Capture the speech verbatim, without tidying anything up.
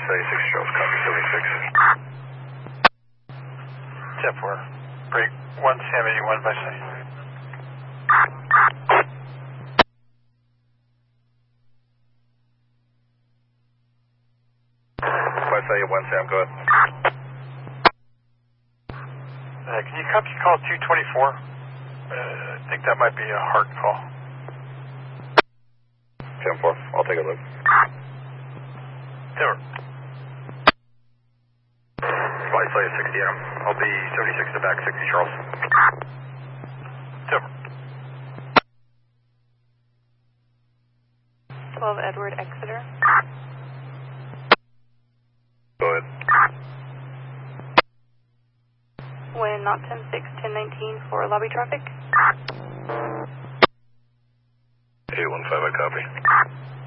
seventy-six, Charles, copy seventy-six. ten four, break one Sam eighty-one by Sunny. By Sunny one Sam, go ahead. Uh, can you copy call two twenty-four? Uh, I think that might be a hard call. ten four, I'll take a look. There. By Sunny sixty, Adam. I'll be seventy-six to back sixty, Charles. There. twelve Edward Exeter. Go ahead. Wind not ten six, ten nineteen for lobby traffic. eight one five, I copy.